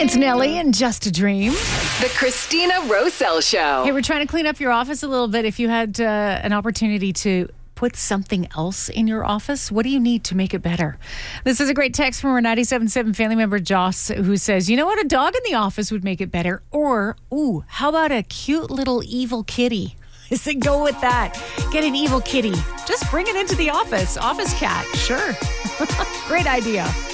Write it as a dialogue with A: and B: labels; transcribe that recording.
A: It's Nelly and Just a Dream.
B: The Christina Roselle Show.
A: Hey, we're trying to clean up your office a little bit. If you had an opportunity to put something else in your office, what do you need to make it better? This is a great text from our 97.7 family member, Joss, who says, you know what? A dog in the office would make it better. Or, ooh, how about a cute little evil kitty? I said, go with that. Get an evil kitty. Just bring it into the office. Office cat. Sure. Great idea.